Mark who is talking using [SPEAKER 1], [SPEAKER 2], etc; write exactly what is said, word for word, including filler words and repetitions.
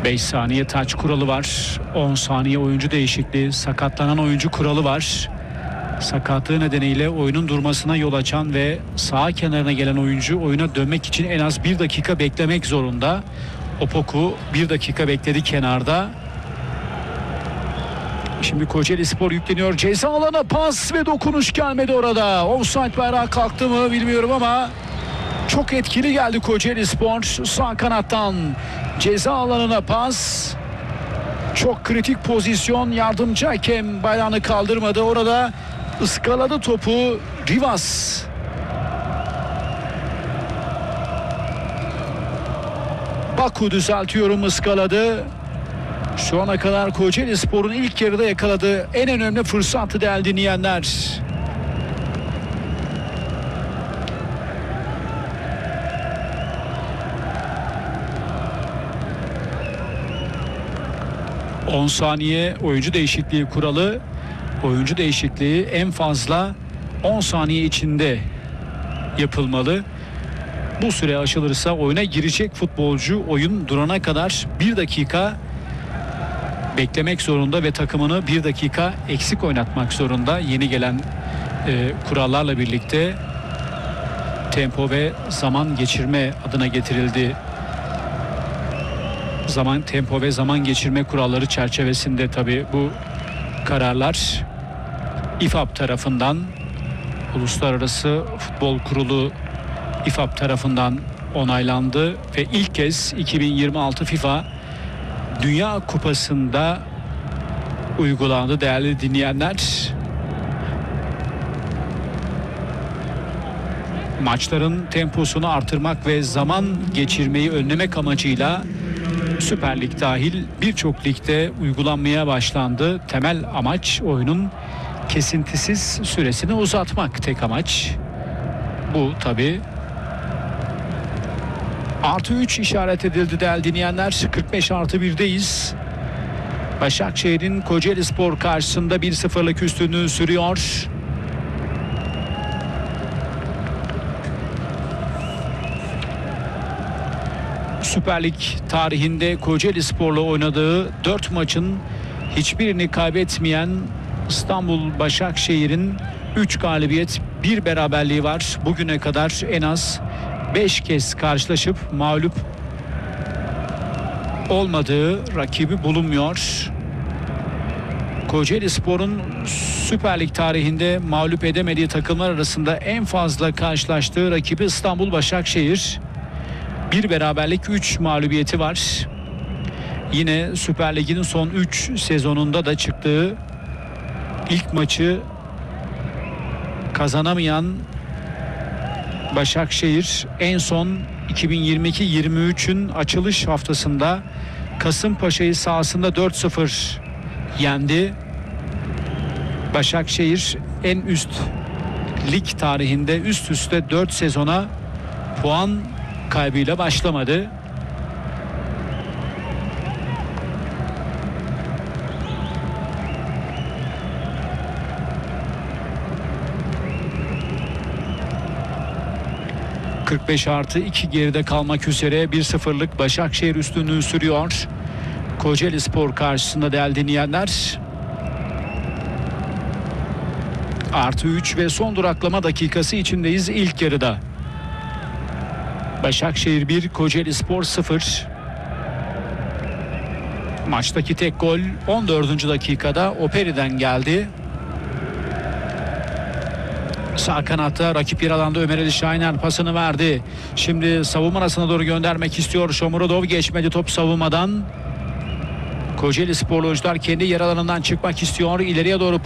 [SPEAKER 1] beş saniye taç kuralı var. on saniye oyuncu değişikliği, sakatlanan oyuncu kuralı var. Sakatlığı nedeniyle oyunun durmasına yol açan ve sağ kenarına gelen oyuncu oyuna dönmek için en az bir dakika beklemek zorunda. Opoku bir dakika bekledi kenarda. Şimdi Kocaelispor yükleniyor. Ceza alana pas ve dokunuş gelmedi orada. Offside bayrağı kalktı mı bilmiyorum ama çok etkili geldi Kocaelispor. Sağ kanattan ceza alanına pas. Çok kritik pozisyon. Yardımcı hakem bayrağını kaldırmadı. Orada ıskaladı topu Rivas. Baku düzeltiyorum, ıskaladı. Şu ana kadar Kocaelispor'un ilk yarıda yakaladığı en önemli fırsatı değerli dinleyenler. on saniye oyuncu değişikliği kuralı. Oyuncu değişikliği en fazla on saniye içinde yapılmalı. Bu süre aşılırsa oyuna girecek futbolcu oyun durana kadar bir dakika beklemek zorunda ve takımını bir dakika eksik oynatmak zorunda. Yeni gelen e, kurallarla birlikte tempo ve zaman geçirme adına getirildi. Zaman, tempo ve zaman geçirme kuralları çerçevesinde tabii bu kararlar İ F A B tarafından, Uluslararası Futbol Kurulu İ F A B tarafından onaylandı ve ilk kez iki bin yirmi altı FIFA Dünya Kupası'nda uygulandı değerli dinleyenler. Maçların temposunu artırmak ve zaman geçirmeyi önlemek amacıyla Süper Lig dahil birçok ligde uygulanmaya başlandı. Temel amaç oyunun kesintisiz süresini uzatmak, tek amaç. Bu tabii. Artı üç işaret edildi değerli dinleyenler. kırk beş artı birdeyiz. Başakşehir'in Kocaelispor karşısında bir sıfırlık üstünlüğü sürüyor. Süper Lig tarihinde Kocaelispor'la oynadığı dört maçın hiçbirini kaybetmeyen İstanbul Başakşehir'in üç galibiyet, bir beraberliği var. Bugüne kadar en az beş kez karşılaşıp mağlup olmadığı rakibi bulunmuyor. Kocaelispor'un Süper Lig tarihinde mağlup edemediği takımlar arasında en fazla karşılaştığı rakibi İstanbul Başakşehir. Bir beraberlik, üç mağlubiyeti var. Yine Süper Lig'in son üç sezonunda da çıktığı ilk maçı kazanamayan Başakşehir en son iki bin yirmi iki yirmi üçün açılış haftasında Kasımpaşa'yı sahasında dört sıfır yendi. Başakşehir en üst lig tarihinde üst üste dört sezona puan kaybıyla başlamadı. kırk beş artı iki geride kalmak üzere bir sıfırlık Başakşehir üstünlüğü sürüyor Kocaelispor karşısında değerli dinleyenler. Artı üç ve son duraklama dakikası içindeyiz ilk yarıda. Başakşehir bir, Kocaelispor sıfır. Maçtaki tek gol on dördüncü dakikada Operi'den geldi. Sağ kanatta rakip yer alanda Ömer Ali Şahiner pasını verdi. Şimdi savunma arasına doğru göndermek istiyor. Shomurodov, geçmedi top savunmadan. Kocaelisporlu oyuncular kendi yer alanından çıkmak istiyor. İleriye doğru